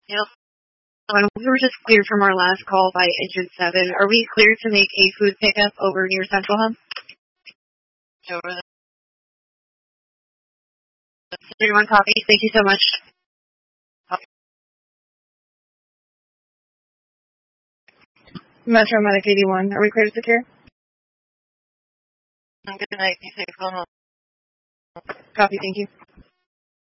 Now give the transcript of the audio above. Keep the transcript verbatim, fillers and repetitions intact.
Yep. Um, we were just cleared from our last call by Agent seven. Are we cleared to make a food pickup over near Central Hub? Over there. Everyone copy. Thank you so much. Metro Medic eighty-one. Are we cleared to secure? Good night. Be safe. Go home. Copy. Thank you.